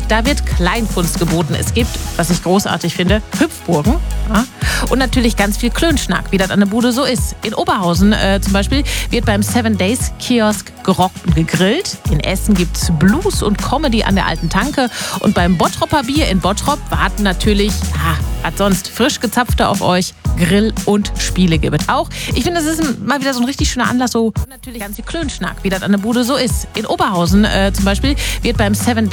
da wird Kleinkunst geboten. Es gibt, was ich großartig finde, Hüpfburgen. Ja? Und natürlich ganz viel Klönschnack, wie das an der Bude so ist. In Oberhausen zum Beispiel wird beim 7 Days Kiosk gerockt und gegrillt. In Essen gibt's Blues und Comedy an der alten Tanke. Und beim Bottropper Bier in Bottrop warten natürlich, was sonst, frisch gezapfte auf euch. Grill und Spiele gibt es auch. Ich finde, das ist mal wieder so ein richtig schöner Anlass, so natürlich ganz viel Klönschnack, wie das an der Bude so ist. In Oberhausen zum Beispiel wird beim 7